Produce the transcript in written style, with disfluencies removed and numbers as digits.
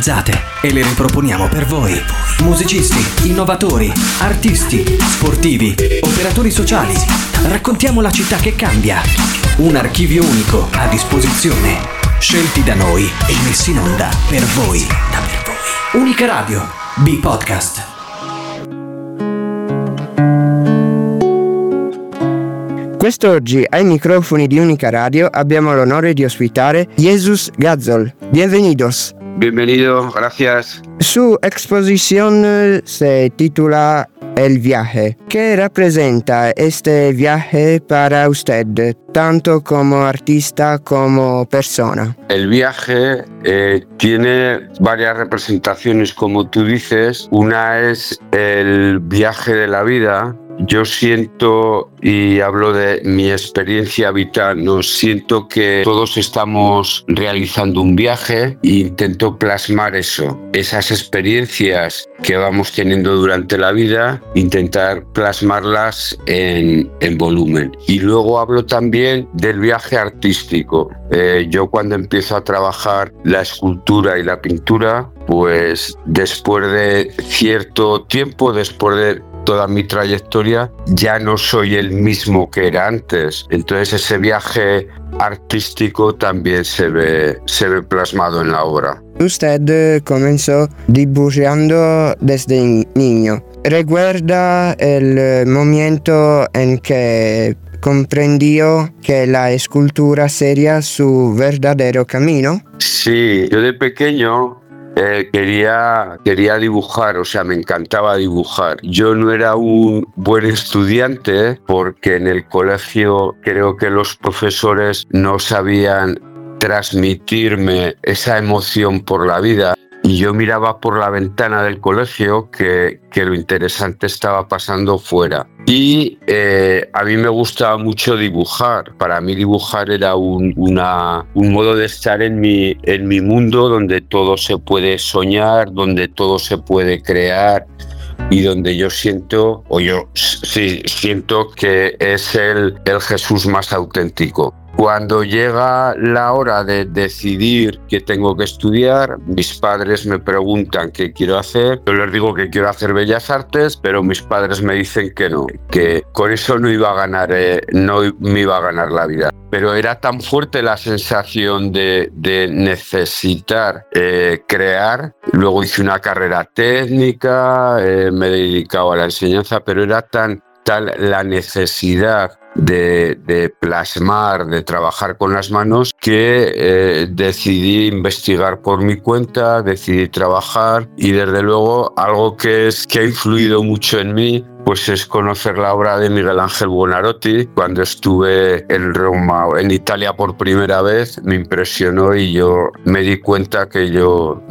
e le riproponiamo per voi. Musicisti, innovatori, artisti, sportivi, operatori sociali. Raccontiamo la città che cambia. Un archivio unico a disposizione, scelti da noi e messi in onda per voi. Unica Radio, B-Podcast. Quest'oggi ai microfoni di Unica Radio abbiamo l'onore di ospitare Jesús Gatzol. Bienvenidos. Bienvenido, gracias. Su exposición se titula El viaje. ¿Qué representa este viaje para usted, tanto como artista como persona? El viaje tiene varias representaciones, como tú dices. Una es el viaje de la vida. Yo siento, y hablo de mi experiencia vital, ¿no? Siento que todos estamos realizando un viaje e intento plasmar eso, esas experiencias que vamos teniendo durante la vida, intentar plasmarlas en volumen. Y luego hablo también del viaje artístico. Yo cuando empiezo a trabajar la escultura y la pintura, pues después de cierto tiempo, después de toda mi trayectoria, ya no soy el mismo que era antes. Entonces ese viaje artístico también se ve plasmado en la obra. Usted comenzó dibujando desde niño. ¿Recuerda el momento en que comprendió que la escultura sería su verdadero camino? Sí, yo de pequeño quería dibujar, o sea, me encantaba dibujar. Yo no era un buen estudiante porque en el colegio creo que los profesores no sabían transmitirme esa emoción por la vida. Y yo miraba por la ventana del colegio que lo interesante estaba pasando fuera. Y a mí me gustaba mucho dibujar. Para mí dibujar era un modo de estar en mi mundo donde todo se puede soñar, donde todo se puede crear y donde yo siento que es el Jesús más auténtico. Cuando llega la hora de decidir qué tengo que estudiar, mis padres me preguntan qué quiero hacer. Yo les digo que quiero hacer Bellas Artes, pero mis padres me dicen que no, que con eso no me iba a ganar la vida. Pero era tan fuerte la sensación de necesitar crear. Luego hice una carrera técnica, me he dedicado a la enseñanza, pero era tal la necesidad de plasmar, de trabajar con las manos, que decidí investigar por mi cuenta, decidí trabajar, y desde luego algo que ha influido mucho en mí pues es conocer la obra de Miguel Ángel Buonarroti. Cuando estuve en Roma, en Italia por primera vez, me impresionó y yo me di cuenta que yo